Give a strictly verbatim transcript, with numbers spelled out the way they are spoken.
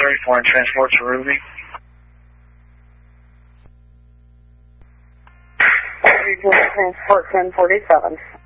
thirty-four and transport to Ruby. Transport ten forty-seven.